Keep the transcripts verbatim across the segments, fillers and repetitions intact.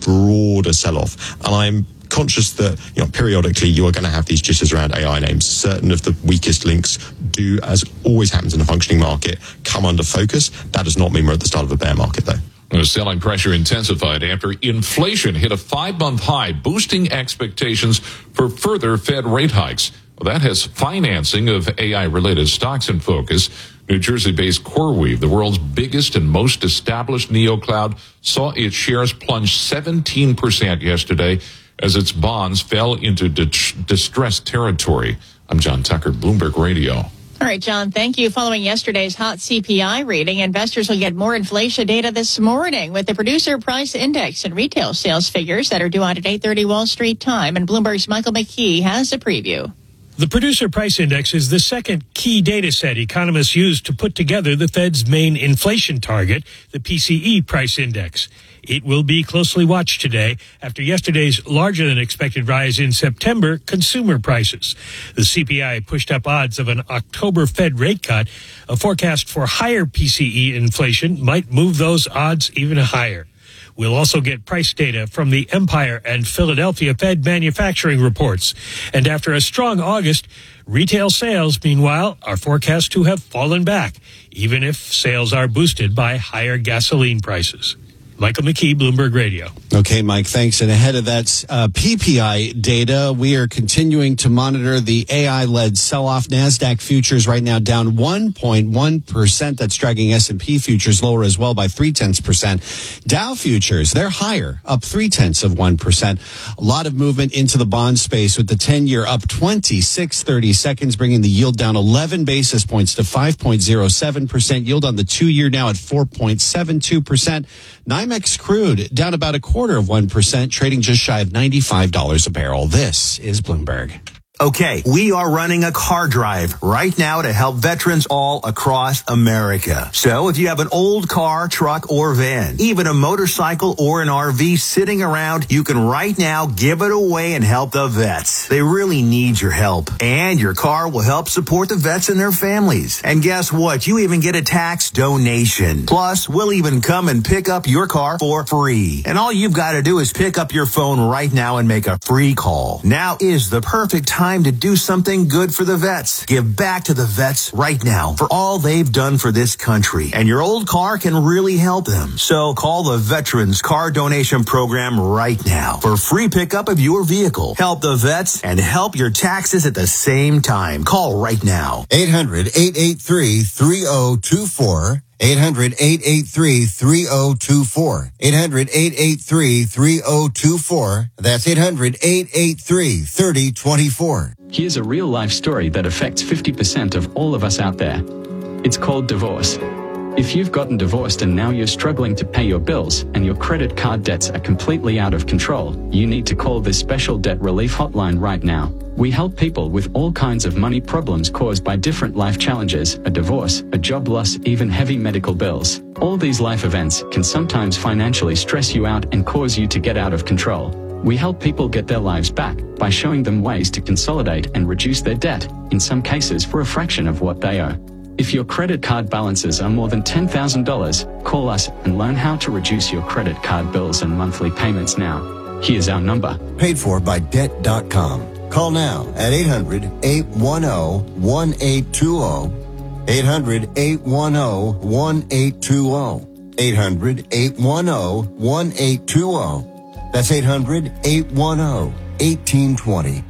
broader sell-off. And I'm conscious that, you know, periodically you are going to have these jitters around A I names. Certain of the weakest links do, as always happens in a functioning market, come under focus. That does not mean we're at the start of a bear market, though. The selling pressure intensified after inflation hit a five-month high, boosting expectations for further Fed rate hikes. Well, that has financing of A I-related stocks in focus. New Jersey-based CoreWeave, the world's biggest and most established neocloud, saw its shares plunge seventeen percent yesterday as its bonds fell into di- distressed territory. I'm John Tucker, Bloomberg Radio. All right, John, thank you. Following yesterday's hot C P I reading, investors will get more inflation data this morning with the Producer Price Index and retail sales figures that are due out at eight thirty Wall Street time. And Bloomberg's Michael McKee has a preview. The Producer Price Index is the second key data set economists use to put together the Fed's main inflation target, the P C E Price Index. It will be closely watched today after yesterday's larger-than-expected rise in September consumer prices. The C P I pushed up odds of an October Fed rate cut. A forecast for higher P C E inflation might move those odds even higher. We'll also get price data from the Empire and Philadelphia Fed manufacturing reports. And after a strong August, retail sales, meanwhile, are forecast to have fallen back, even if sales are boosted by higher gasoline prices. Michael McKee, Bloomberg Radio. Okay, Mike, thanks. And ahead of that uh, P P I data, we are continuing to monitor the A I-led sell-off. NASDAQ futures right now down one point one percent. That's dragging S and P futures lower as well by three-tenths percent. Dow futures, they're higher, up three-tenths of one percent. A lot of movement into the bond space with the ten-year up twenty-six thirty seconds, bringing the yield down eleven basis points to five point oh seven percent. Yield on the two-year now at four point seven two percent. NYMEX crude down about a quarter of one percent, trading just shy of ninety-five dollars a barrel. This is Bloomberg. Okay, we are running a car drive right now to help veterans all across America. So if you have an old car, truck, or van, even a motorcycle or an R V sitting around, you can right now give it away and help the vets. They really need your help. And your car will help support the vets and their families. And guess what? You even get a tax donation. Plus, we'll even come and pick up your car for free. And all you've got to do is pick up your phone right now and make a free call. Now is the perfect time to do something good for the vets. Give back to the vets right now for all they've done for this country. And your old car can really help them. So call the Veterans Car Donation Program right now for free pickup of your vehicle. Help the vets and help your taxes at the same time. Call right now. eight hundred, eight eight three, three oh two four. eight hundred, eight eight three, three oh two four. eight hundred, eight eight three, three oh two four. That's eight hundred, eight eight three, three oh two four. Here's a real-life story that affects fifty percent of all of us out there. It's called divorce. If you've gotten divorced and now you're struggling to pay your bills and your credit card debts are completely out of control, you need to call this special debt relief hotline right now. We help people with all kinds of money problems caused by different life challenges, a divorce, a job loss, even heavy medical bills. All these life events can sometimes financially stress you out and cause you to get out of control. We help people get their lives back by showing them ways to consolidate and reduce their debt, in some cases for a fraction of what they owe. If your credit card balances are more than ten thousand dollars, call us and learn how to reduce your credit card bills and monthly payments now. Here's our number. Paid for by debt dot com. Call now at eight hundred, eight one zero, one eight two zero. eight hundred, eight one zero, one eight two zero. eight hundred, eight one zero, one eight two zero. That's eight hundred, eight one zero, one eight two zero.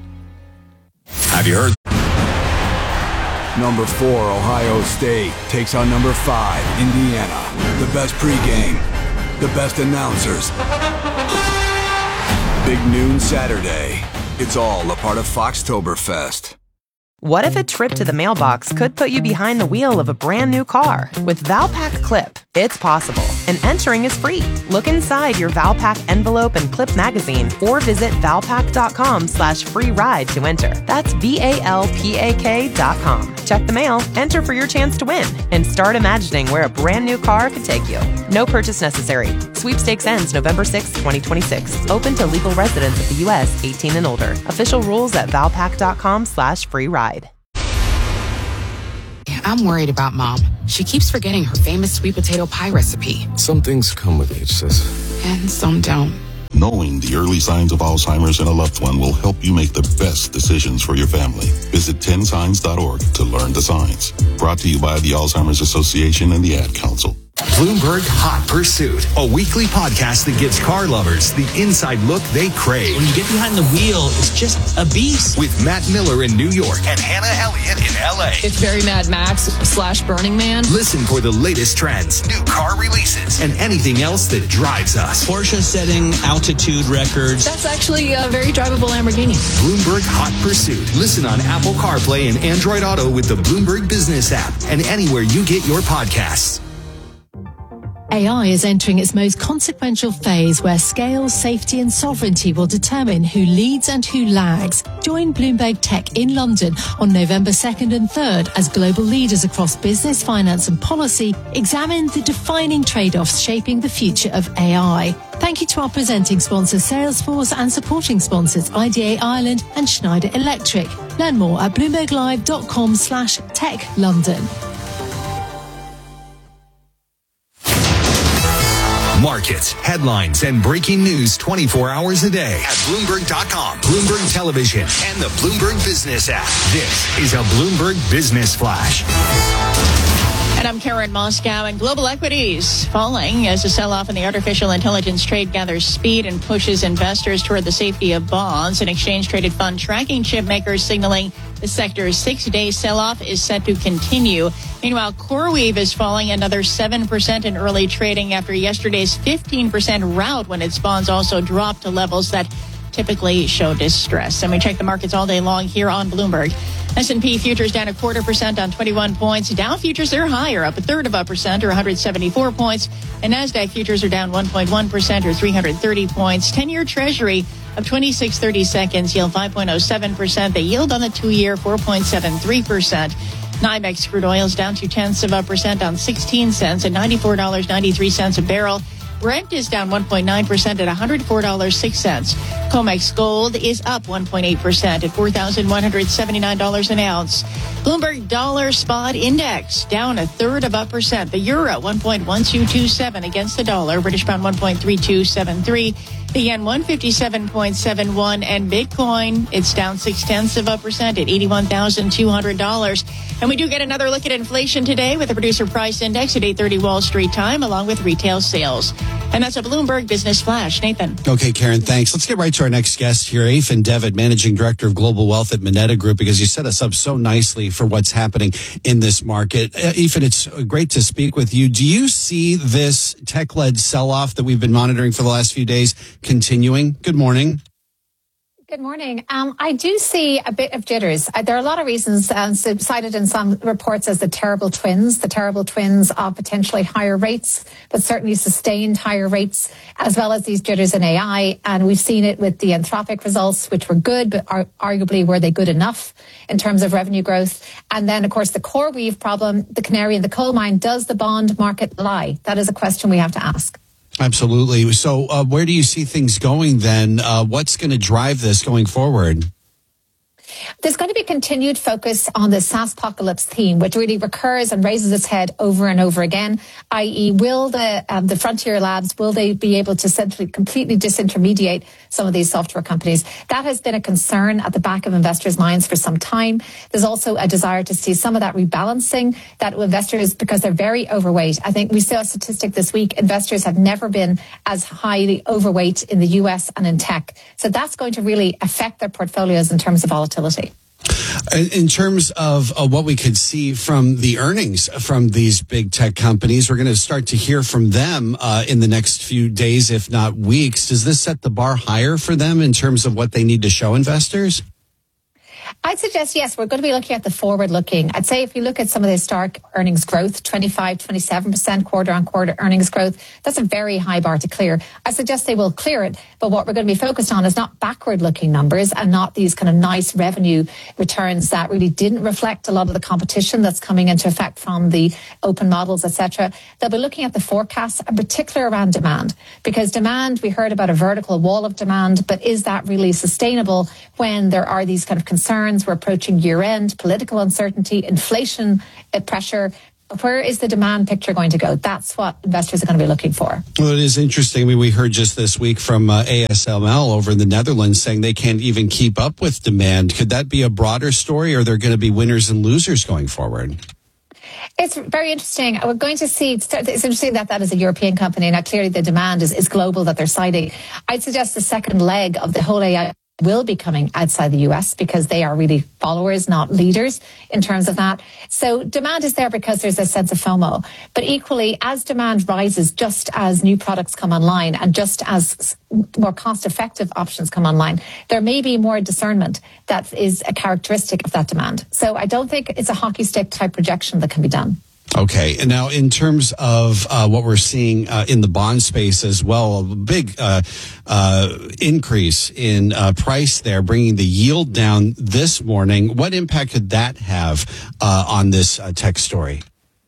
Have you heard? Number four, Ohio State takes on number five, Indiana. The best pregame, the best announcers. Big noon Saturday. It's all a part of Foxtoberfest. What if a trip to the mailbox could put you behind the wheel of a brand new car? With Valpak Clip, it's possible, and entering is free. Look inside your Valpak envelope and clip magazine, or visit valpak.com slash free ride to enter. That's V-A-L-P-A-K dot com. Check the mail, enter for your chance to win, and start imagining where a brand new car could take you. No purchase necessary. Sweepstakes ends November sixth, twenty twenty-six. Open to legal residents of the U S eighteen and older. Official rules at valpak.com slash free ride. I'm worried about Mom. She keeps forgetting her famous sweet potato pie recipe. Some things come with age, sis. And some don't. Knowing the early signs of Alzheimer's in a loved one will help you make the best decisions for your family. Visit ten signs dot org to learn the signs. Brought to you by the Alzheimer's Association and the Ad Council. Bloomberg Hot Pursuit, a weekly podcast that gives car lovers the inside look they crave. When you get behind the wheel, it's just a beast. With Matt Miller in New York and Hannah Elliott in L A. It's very Mad Max slash Burning Man. Listen for the latest trends, new car releases, and anything else that drives us. Porsche setting altitude records. That's actually a very drivable Lamborghini. Bloomberg Hot Pursuit. Listen on Apple CarPlay and Android Auto with the Bloomberg Business app and anywhere you get your podcasts. A I is entering its most consequential phase where scale, safety and sovereignty will determine who leads and who lags. Join Bloomberg Tech in London on November second and third as global leaders across business, finance and policy examine the defining trade-offs shaping the future of A I. Thank you to our presenting sponsors Salesforce and supporting sponsors I D A Ireland and Schneider Electric. Learn more at bloomberglive.com slash tech London. Markets, headlines, and breaking news twenty-four hours a day at Bloomberg dot com, Bloomberg Television, and the Bloomberg Business app. This is a Bloomberg Business Flash. And I'm Karen Moscow, and global equities falling as the sell-off in the artificial intelligence trade gathers speed and pushes investors toward the safety of bonds. An exchange-traded fund tracking chip makers signaling the sector's six-day sell-off is set to continue. Meanwhile, CoreWeave is falling another seven percent in early trading after yesterday's fifteen percent rout when its bonds also dropped to levels that typically show distress. And we check the markets all day long here on Bloomberg. S and P futures down a quarter percent on twenty-one points. Dow futures, they're higher, up a third of a percent or one hundred seventy-four points. And NASDAQ futures are down one point one percent or three hundred thirty points. ten-year Treasury of twenty-six thirty seconds yield five point oh seven percent. The yield on the two-year four point seven three percent. NYMEX crude oil is down two tenths of a percent on sixteen cents at ninety-four dollars and ninety-three cents a barrel. Brent is down one point nine percent at one hundred four dollars and six cents. COMEX gold is up one point eight percent at four thousand one hundred seventy-nine dollars an ounce. Bloomberg dollar spot index down a third of a percent. The euro one point one two two seven against the dollar. British pound one point three two seven three. The yen one fifty-seven point seven one, and Bitcoin, it's down six tenths of a percent at eighty-one thousand two hundred dollars. And we do get another look at inflation today with the producer price index at eight thirty Wall Street time, along with retail sales. And that's a Bloomberg Business Flash. Nathan. Okay, Karen, thanks. Let's get right to our next guest here, Afin Devitt, Managing Director of Global Wealth at Moneta Group, because you set us up so nicely for what's happening in this market. Uh, Afin, it's great to speak with you. Do you see this tech-led sell-off that we've been monitoring for the last few days continuing? Good morning. Good morning. Um, I do see a bit of jitters. Uh, there are a lot of reasons um, cited in some reports as the terrible twins, the terrible twins of potentially higher rates, but certainly sustained higher rates, as well as these jitters in A I. And we've seen it with the Anthropic results, which were good, but are, arguably were they good enough in terms of revenue growth? And then, of course, the CoreWeave problem, the canary in the coal mine, does the bond market lie? That is a question we have to ask. Absolutely. So uh, where do you see things going then? Uh, what's going to drive this going forward? There's going to be continued focus on the SaaS-pocalypse theme, which really recurs and raises its head over and over again, that is, will the um, the frontier labs, will they be able to essentially completely disintermediate some of these software companies? That has been a concern at the back of investors' minds for some time. There's also a desire to see some of that rebalancing that investors, because they're very overweight. I think we saw a statistic this week, investors have never been as highly overweight in the U S and in tech. So that's going to really affect their portfolios in terms of volatility. In terms of uh, what we could see from the earnings from these big tech companies, we're going to start to hear from them uh, in the next few days, if not weeks. Does this set the bar higher for them in terms of what they need to show investors? I'd suggest, yes, we're going to be looking at the forward looking. I'd say if you look at some of the historic earnings growth, twenty-five, twenty-seven percent quarter on quarter earnings growth, that's a very high bar to clear. I suggest they will clear it, but what we're going to be focused on is not backward looking numbers and not these kind of nice revenue returns that really didn't reflect a lot of the competition that's coming into effect from the open models, et cetera. They'll be looking at the forecasts, in particular around demand, because demand, we heard about a vertical wall of demand, but is that really sustainable when there are these kind of concerns? We're approaching year end, political uncertainty, inflation pressure, where is the demand picture going to go? That's what investors are going to be looking for. Well, it is interesting. I mean, we heard just this week from uh, A S M L over in the Netherlands saying they can't even keep up with demand. Could that be a broader story, or are there going to be winners and losers going forward? It's very interesting. We're going to see, it's interesting that that is a European company. Now, clearly the demand is, is global that they're citing. I'd suggest the second leg of the whole A I will be coming outside the U S because they are really followers, not leaders in terms of that. So demand is there because there's a sense of FOMO. But equally, as demand rises, just as new products come online and just as more cost-effective options come online, there may be more discernment that is a characteristic of that demand. So I don't think it's a hockey stick type projection that can be done. Okay. And now in terms of uh, what we're seeing uh, in the bond space as well, a big uh, uh, increase in uh, price there, bringing the yield down this morning. What impact could that have uh, on this uh, tech story?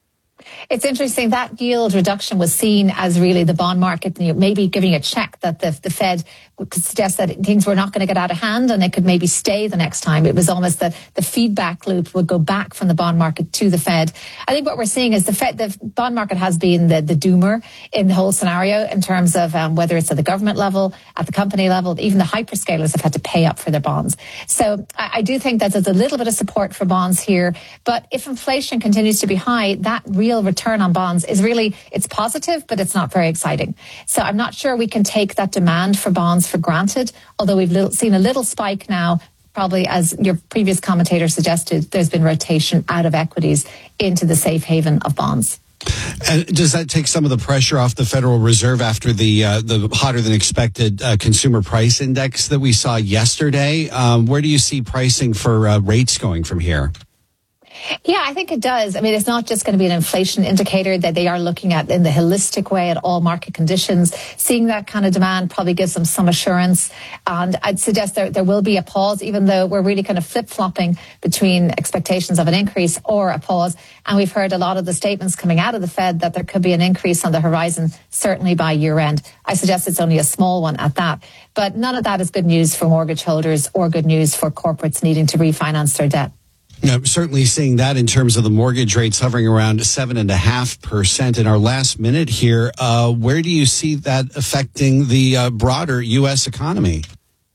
It's interesting that yield reduction was seen as really the bond market maybe giving a check that the, the Fed could suggest that things were not going to get out of hand and it could maybe stay the next time. It was almost the, the feedback loop would go back from the bond market to the Fed. I think what we're seeing is the Fed, the bond market has been the, the doomer in the whole scenario in terms of um, whether it's at the government level, at the company level, even the hyperscalers have had to pay up for their bonds. So I, I do think that there's a little bit of support for bonds here. But if inflation continues to be high, that real return on bonds is really, it's positive, but it's not very exciting. So I'm not sure we can take that demand for bonds for granted, although we've little, seen a little spike now, probably as your previous commentator suggested, there's been rotation out of equities into the safe haven of bonds. And does that take some of the pressure off the Federal Reserve after the uh, the hotter than expected uh, consumer price index that we saw yesterday? Um, where do you see pricing for uh, rates going from here? Yeah, I think it does. I mean, it's not just going to be an inflation indicator that they are looking at in the holistic way at all market conditions. Seeing that kind of demand probably gives them some assurance. And I'd suggest there, there will be a pause, even though we're really kind of flip-flopping between expectations of an increase or a pause. And we've heard a lot of the statements coming out of the Fed that there could be an increase on the horizon, certainly by year end. I suggest it's only a small one at that. But none of that is good news for mortgage holders or good news for corporates needing to refinance their debt. Yeah, certainly seeing that in terms of the mortgage rates hovering around seven and a half percent in our last minute here. Uh, where do you see that affecting the uh, broader U S economy?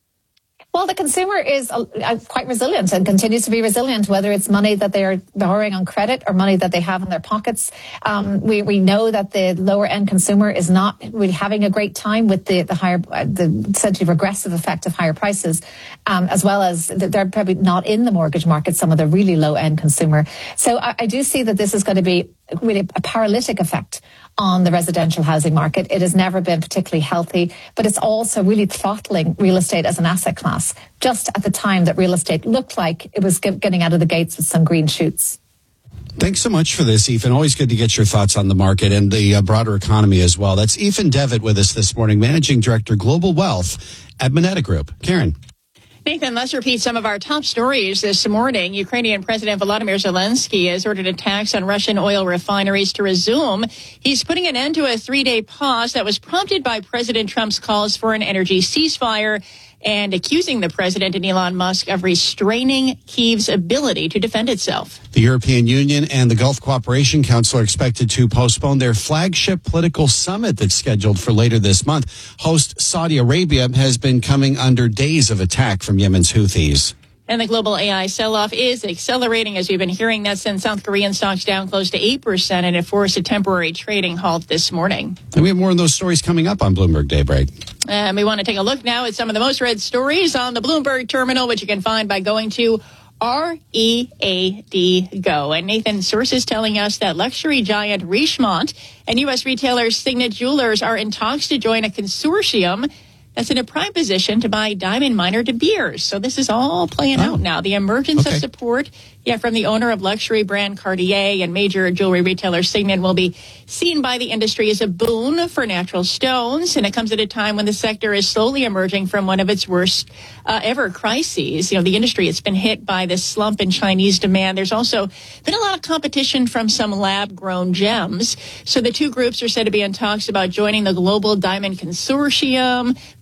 Well, the consumer is uh, quite resilient and continues to be resilient, whether it's money that they are borrowing on credit or money that they have in their pockets. Um, we, we know that the lower end consumer is not really having a great time with the, the higher, uh, the essentially regressive effect of higher prices, um, as well as they're probably not in the mortgage market, some of the really low end consumer. So I, I do see that this is going to be really a paralytic effect on the residential housing market. It has never been particularly healthy, but it's also really throttling real estate as an asset class, just at the time that real estate looked like it was getting out of the gates with some green shoots. Thanks so much for this, Ethan. Always good to get your thoughts on the market and the uh, broader economy as well. That's Ethan Devitt with us this morning, Managing Director, Global Wealth at Moneta Group. Karen. Nathan, let's repeat some of our top stories this morning. Ukrainian President Volodymyr Zelensky has ordered attacks on Russian oil refineries to resume. He's putting an end to a three-day pause that was prompted by President Trump's calls for an energy ceasefire and accusing the president and Elon Musk of restraining Kyiv's ability to defend itself. The European Union and the Gulf Cooperation Council are expected to postpone their flagship political summit that's scheduled for later this month. Host Saudi Arabia has been coming under days of attack from Yemen's Houthis. And the global A I sell-off is accelerating, as we've been hearing. That sent South Korean stocks down close to eight percent, and it forced a temporary trading halt this morning. And we have more of those stories coming up on Bloomberg Daybreak. And we want to take a look now at some of the most read stories on the Bloomberg terminal, which you can find by going to R E A D Go. And Nathan, sources telling us that luxury giant Richemont and U S retailer Signet Jewelers are in talks to join a consortium that's in a prime position to buy diamond miner De Beers. So this is all playing oh. out now. The emergence okay. of support yeah, from the owner of luxury brand Cartier and major jewelry retailer Signet will be seen by the industry as a boon for natural stones. And it comes at a time when the sector is slowly emerging from one of its worst uh, ever crises. You know, the industry has been hit by this slump in Chinese demand. There's also been a lot of competition from some lab-grown gems. So the two groups are said to be in talks about joining the Global Diamond Consortium,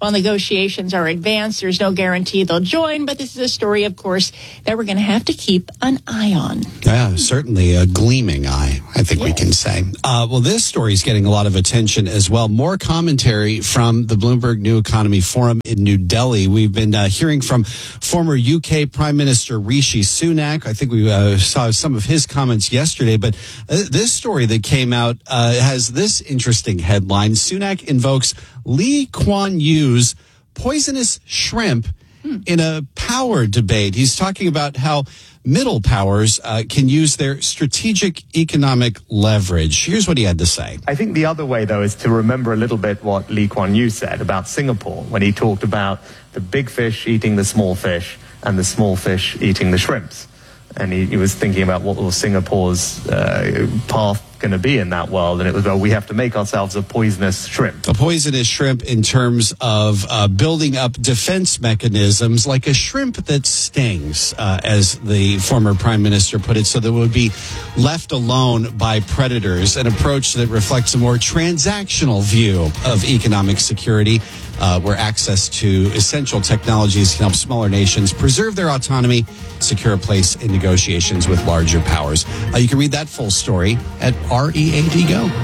While negotiations are advanced, there's no guarantee they'll join, but this is a story, of course, that we're going to have to keep an eye on. Yeah, certainly a gleaming eye, I think yes. we can say. Uh, well, this story is getting a lot of attention as well. More commentary from the Bloomberg New Economy Forum in New Delhi. We've been uh, hearing from former U K Prime Minister Rishi Sunak. I think we uh, saw some of his comments yesterday, but uh, this story that came out uh, has this interesting headline. Sunak invokes Lee Kuan Yew's poisonous shrimp hmm. in a power debate. He's talking about how middle powers uh, can use their strategic economic leverage. Here's what he had to say. I think the other way, though, is to remember a little bit what Lee Kuan Yew said about Singapore when he talked about the big fish eating the small fish and the small fish eating the shrimps. And he, he was thinking about what was Singapore's uh, path going to be in that world. And it was, well, we have to make ourselves a poisonous shrimp. A poisonous shrimp in terms of uh, building up defense mechanisms like a shrimp that stings, uh, as the former prime minister put it, so that it would be left alone by predators, an approach that reflects a more transactional view of economic security, uh, where access to essential technologies can help smaller nations preserve their autonomy, secure a place in negotiations with larger powers. Uh, you can read that full story at R E A D Go.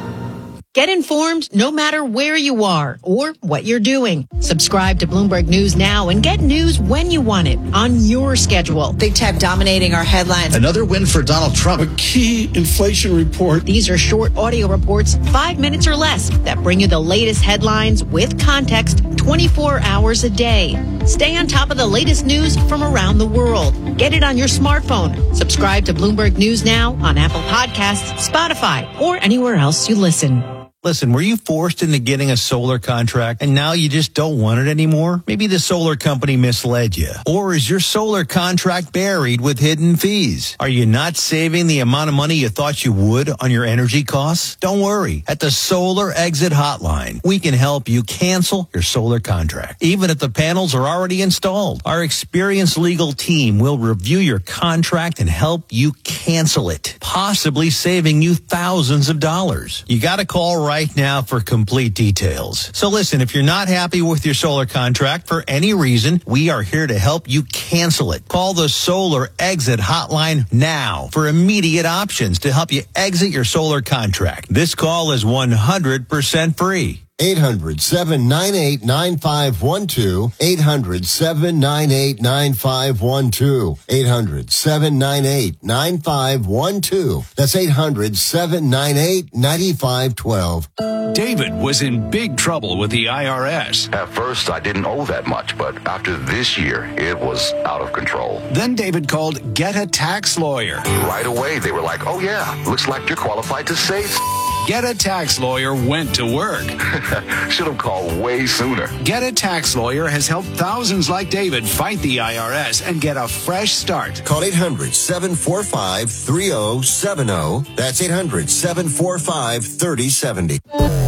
Get informed no matter where you are or what you're doing. Subscribe to Bloomberg News now and get news when you want it on your schedule. Big tech dominating our headlines. Another win for Donald Trump. A key inflation report. These are short audio reports, five minutes or less, that bring you the latest headlines with context twenty-four hours a day. Stay on top of the latest news from around the world. Get it on your smartphone. Subscribe to Bloomberg News now on Apple Podcasts, Spotify, or anywhere else you listen. Listen, were you forced into getting a solar contract and now you just don't want it anymore? Maybe the solar company misled you. Or is your solar contract buried with hidden fees? Are you not saving the amount of money you thought you would on your energy costs? Don't worry. At the Solar Exit Hotline, we can help you cancel your solar contract, even if the panels are already installed. Our experienced legal team will review your contract and help you cancel it, possibly saving you thousands of dollars. You got to call right right now for complete details. So listen, if you're not happy with your solar contract for any reason, we are here to help you cancel it. Call the Solar Exit Hotline now for immediate options to help you exit your solar contract. This call is one hundred percent free. eight hundred, seven nine eight, nine five one two. eight hundred, seven nine eight, nine five one two. eight hundred, seven nine eight, nine five one two. That's eight hundred, seven nine eight, nine five one two. David was in big trouble with the I R S. At first, I didn't owe that much, but after this year, it was out of control. Then David called Get a Tax Lawyer. Right away, they were like, oh yeah, looks like you're qualified to save. Get a Tax Lawyer went to work. Should have called way sooner. Get a Tax Lawyer has helped thousands like David fight the I R S and get a fresh start. Call eight hundred, seven four five, three zero seven zero. That's eight hundred, seven four five, three zero seven zero.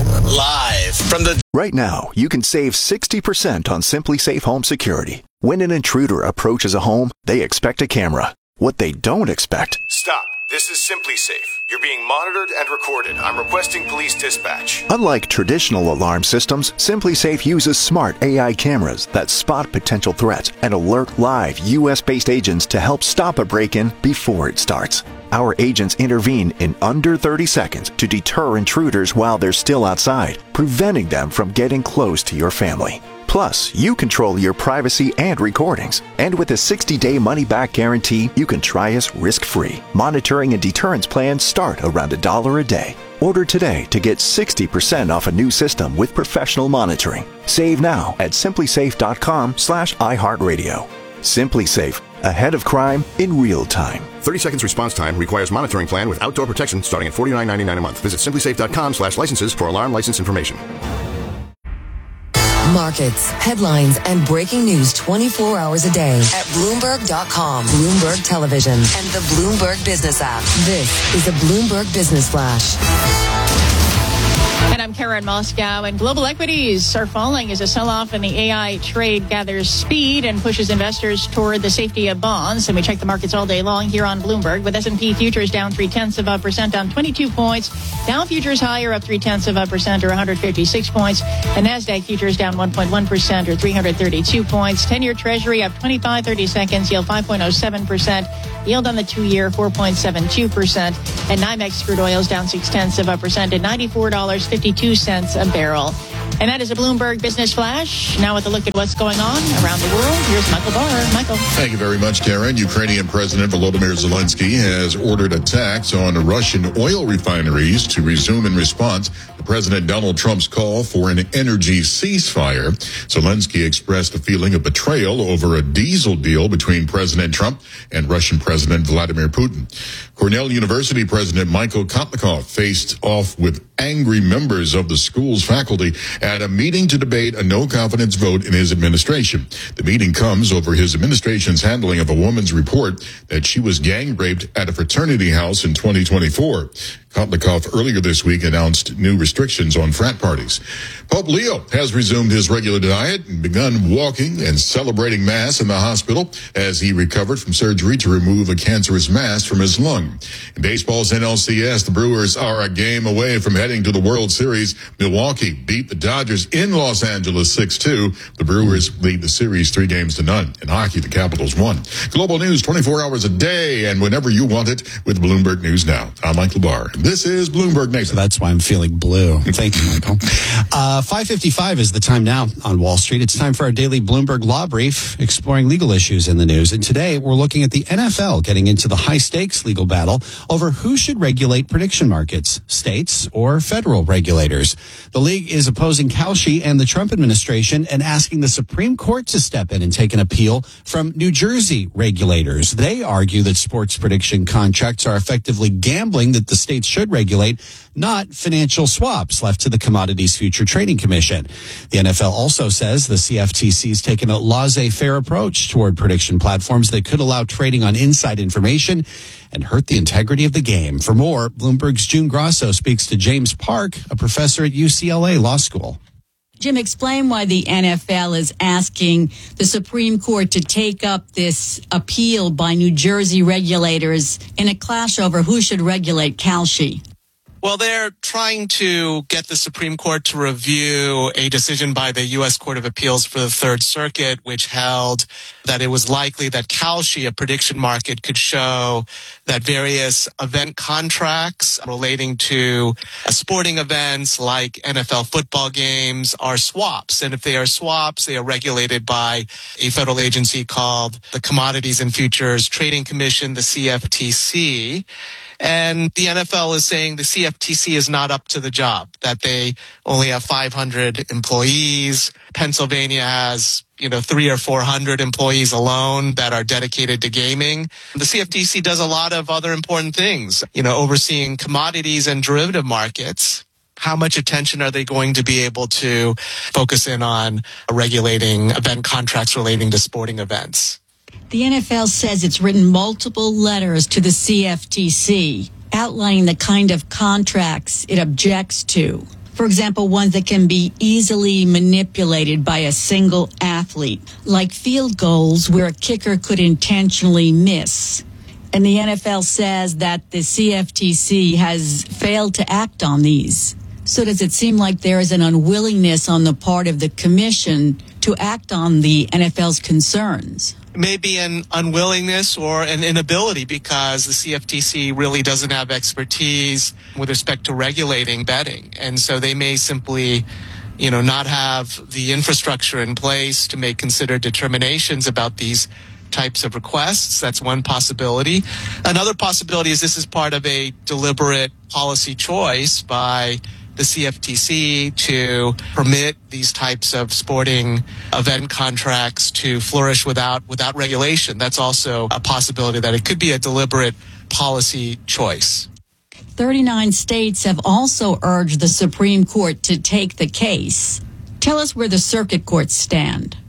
Live from the... Right now, you can save sixty percent on Simply Safe Home Security. When an intruder approaches a home, they expect a camera. What they don't expect... Stop. This is Simply Safe. You're being monitored and recorded. I'm requesting police dispatch. Unlike traditional alarm systems, Simply Safe uses smart A I cameras that spot potential threats and alert live U S-based agents to help stop a break-in before it starts. Our agents intervene in under thirty seconds to deter intruders while they're still outside, preventing them from getting close to your family. Plus, you control your privacy and recordings. And with a sixty-day money-back guarantee, you can try us risk-free. Monitoring and deterrence plans start around a dollar a day. Order today to get sixty percent off a new system with professional monitoring. Save now at simplysafe.com slash iHeartRadio. Simply Safe, ahead of crime in real time. thirty seconds response time requires monitoring plan with outdoor protection starting at forty-nine ninety-nine a month. Visit simplysafe.com slash licenses for alarm license information. Markets, headlines, and breaking news twenty-four hours a day at Bloomberg dot com, Bloomberg Television, and the Bloomberg Business app. This is a Bloomberg Business Flash. And I'm Karen Moscow, and global equities are falling as a sell-off in the A I trade gathers speed and pushes investors toward the safety of bonds. And we check the markets all day long here on Bloomberg, with S and P futures down three-tenths of a percent, down twenty-two points. Dow futures higher, up three-tenths of a percent, or one hundred fifty-six points. The NASDAQ futures down one point one percent, or three hundred thirty-two points. ten-year Treasury up twenty-five thirty seconds, yield five point oh seven percent. Yield on the two-year, four point seven two percent. And NYMEX crude oil is down six-tenths of a percent at ninety-four dollars and fifty-two cents a barrel. And that is a Bloomberg Business Flash. Now with a look at what's going on around the world, here's Michael Barr. Michael. Thank you very much, Karen. Ukrainian President Volodymyr Zelensky has ordered attacks on Russian oil refineries to resume in response to President Donald Trump's call for an energy ceasefire. Zelensky expressed a feeling of betrayal over a diesel deal between President Trump and Russian President Vladimir Putin. Cornell University President Michael Kotlikov faced off with angry members of the school's faculty at a meeting to debate a no-confidence vote in his administration. The meeting comes over his administration's handling of a woman's report that she was gang raped at a fraternity house in twenty twenty-four. Kotlikov earlier this week announced new restrictions on frat parties. Pope Leo has resumed his regular diet and begun walking and celebrating Mass in the hospital as he recovered from surgery to remove a cancerous mass from his lung. In baseball's N L C S, the Brewers are a game away from heading to the World Series. Milwaukee beat the Dodgers in Los Angeles six two. The Brewers lead the series three games to none. In hockey, the Capitals won. Global news twenty-four hours a day and whenever you want it with Bloomberg News Now. I'm Michael Barr. This is Bloomberg Nation. So that's why I'm feeling blue. Thank you, Michael. Uh, five fifty-five is the time now on Wall Street. It's time for our daily Bloomberg Law Brief, exploring legal issues in the news. And today we're looking at the N F L getting into the high-stakes legal battle over who should regulate prediction markets, states or federal regulators. The league is opposing Kalshi and the Trump administration and asking the Supreme Court to step in and take an appeal from New Jersey regulators. They argue that sports prediction contracts are effectively gambling that the states should regulate, not financial swaps left to the Commodities Future Trading Commission. The N F L also says the C F T C has taken a laissez-faire approach toward prediction platforms that could allow trading on inside information and hurt the integrity of the game. For more, Bloomberg's June Grosso speaks to James Park, a professor at U C L A Law School. Jim, explain why the N F L is asking the Supreme Court to take up this appeal by New Jersey regulators in a clash over who should regulate Kalshi. Well, they're trying to get the Supreme Court to review a decision by the U S Court of Appeals for the Third Circuit, which held that it was likely that Kalshi, a prediction market, could show that various event contracts relating to sporting events like N F L football games are swaps. And if they are swaps, they are regulated by a federal agency called the Commodities and Futures Trading Commission, the C F T C. And the N F L is saying the C F T C is not up to the job, that they only have five hundred employees. Pennsylvania has, you know, three or four hundred employees alone that are dedicated to gaming. The C F T C does a lot of other important things, you know, overseeing commodities and derivative markets. How much attention are they going to be able to focus in on regulating event contracts relating to sporting events? The N F L says it's written multiple letters to the C F T C outlining the kind of contracts it objects to. For example, ones that can be easily manipulated by a single athlete, like field goals where a kicker could intentionally miss. And the N F L says that the C F T C has failed to act on these. So does it seem like there is an unwillingness on the part of the commission to act on the N F L's concerns? Maybe an unwillingness or an inability, because the C F T C really doesn't have expertise with respect to regulating betting. And so they may simply, you know, not have the infrastructure in place to make considered determinations about these types of requests. That's one possibility. Another possibility is this is part of a deliberate policy choice by the C F T C to permit these types of sporting event contracts to flourish without without regulation. That's also a possibility, that it could be a deliberate policy choice. thirty-nine states have also urged the Supreme Court to take the case. Tell us where the circuit courts stand.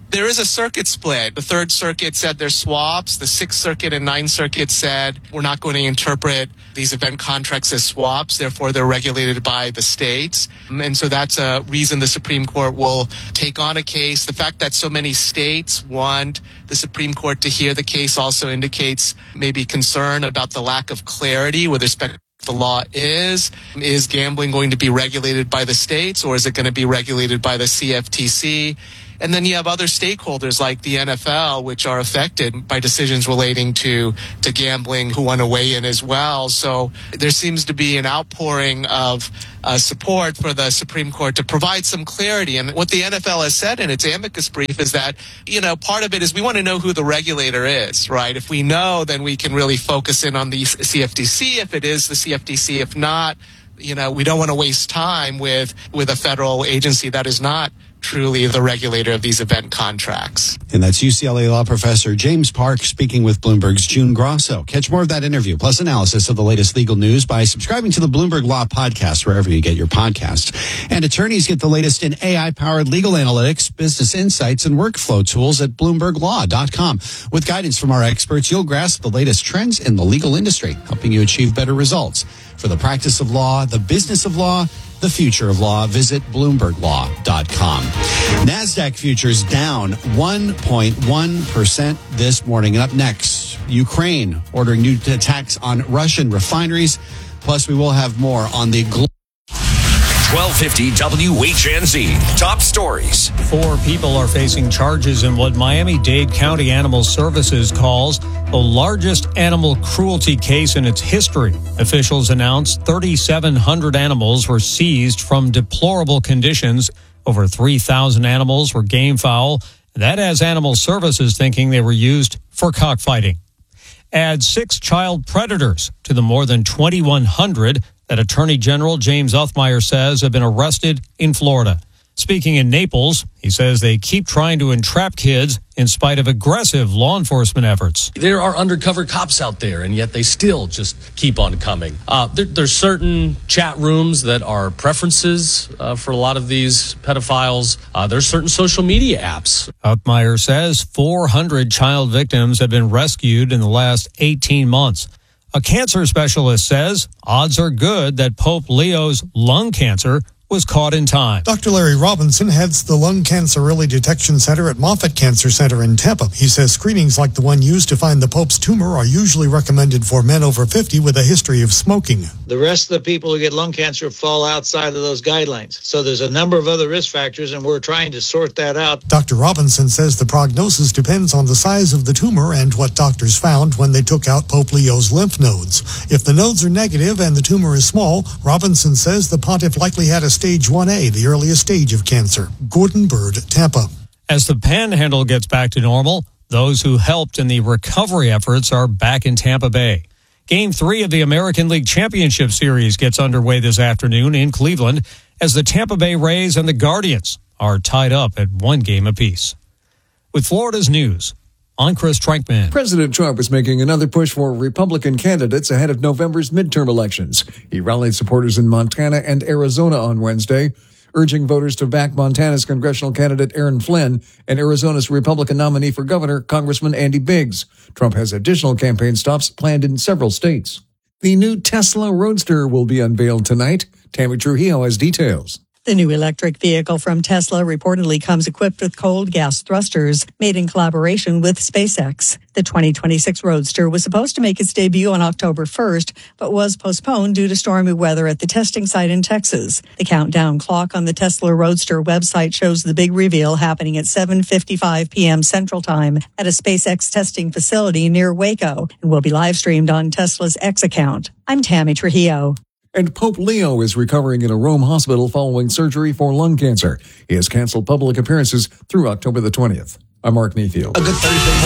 There is a circuit split. The Third Circuit said they're swaps. The Sixth Circuit and Ninth Circuit said we're not going to interpret these event contracts as swaps. Therefore, they're regulated by the states. And so that's a reason the Supreme Court will take on a case. The fact that so many states want the Supreme Court to hear the case also indicates maybe concern about the lack of clarity with respect to the law is. Is gambling going to be regulated by the states, or is it going to be regulated by the C F T C? And then you have other stakeholders like the N F L, which are affected by decisions relating to, to gambling, who want to weigh in as well. So there seems to be an outpouring of uh, support for the Supreme Court to provide some clarity. And what the N F L has said in its amicus brief is that, you know, part of it is we want to know who the regulator is, right? If we know, then we can really focus in on the C F T C, if it is the C F T C. If not, you know, we don't want to waste time with, with a federal agency that is not truly the regulator of these event contracts. And that's U C L A law professor James Park speaking with Bloomberg's June Grosso. Catch more of that interview, plus analysis of the latest legal news by subscribing to the Bloomberg Law Podcast, wherever you get your podcasts. And attorneys get the latest in A I-powered legal analytics, business insights, and workflow tools at bloomberg law dot com. With guidance from our experts, you'll grasp the latest trends in the legal industry, helping you achieve better results. For the practice of law, the business of law, the future of law, visit bloomberg law dot com. NASDAQ futures down one point one percent this morning. And up next, Ukraine ordering new attacks on Russian refineries. Plus, we will have more on the global. twelve fifty W H N Z. Top stories. Four people are facing charges in what Miami-Dade County Animal Services calls the largest animal cruelty case in its history. Officials announced three thousand seven hundred animals were seized from deplorable conditions. Over three thousand animals were game fowl. That has Animal Services thinking they were used for cockfighting. Add six child predators to the more than twenty-one hundred that Attorney General James Uthmeier says have been arrested in Florida. Speaking in Naples, he says they keep trying to entrap kids in spite of aggressive law enforcement efforts. There are undercover cops out there, and yet they still just keep on coming. Uh, there, there's certain chat rooms that are preferences uh, for a lot of these pedophiles. Uh, there's certain social media apps. Uthmeier says four hundred child victims have been rescued in the last eighteen months. A cancer specialist says odds are good that Pope Leo's lung cancer was caught in time. Doctor Larry Robinson heads the Lung Cancer Early Detection Center at Moffitt Cancer Center in Tampa. He says screenings like the one used to find the Pope's tumor are usually recommended for men over fifty with a history of smoking. The rest of the people who get lung cancer fall outside of those guidelines. So there's a number of other risk factors, and we're trying to sort that out. Doctor Robinson says the prognosis depends on the size of the tumor and what doctors found when they took out Pope Leo's lymph nodes. If the nodes are negative and the tumor is small, Robinson says the pontiff likely had a stage one A, the earliest stage of cancer. Gordon Bird, Tampa. As the Panhandle gets back to normal, those who helped in the recovery efforts are back in Tampa Bay. Game three of the American League Championship Series gets underway this afternoon in Cleveland as the Tampa Bay Rays and the Guardians are tied up at one game apiece. With Florida's news, I'm Chris Trankman. President Trump is making another push for Republican candidates ahead of November's midterm elections. He rallied supporters in Montana and Arizona on Wednesday, urging voters to back Montana's congressional candidate Aaron Flynn and Arizona's Republican nominee for governor, Congressman Andy Biggs. Trump has additional campaign stops planned in several states. The new Tesla Roadster will be unveiled tonight. Tammy Trujillo has details. The new electric vehicle from Tesla reportedly comes equipped with cold gas thrusters made in collaboration with SpaceX. The twenty twenty-six Roadster was supposed to make its debut on October first, but was postponed due to stormy weather at the testing site in Texas. The countdown clock on the Tesla Roadster website shows the big reveal happening at seven fifty-five p.m. Central Time at a SpaceX testing facility near Waco and will be live streamed on Tesla's X account. I'm Tammy Trujillo. And Pope Leo is recovering in a Rome hospital following surgery for lung cancer. He has canceled public appearances through October the twentieth. I'm Mark Neafield. A good Thursday